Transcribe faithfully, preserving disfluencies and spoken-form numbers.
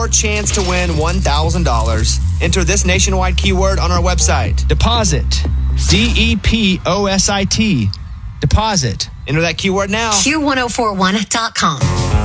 Your chance to win one thousand dollars. Enter this nationwide keyword on our website. Deposit. D E P O S I T. Deposit. Enter that keyword now. Q ten forty-one dot com.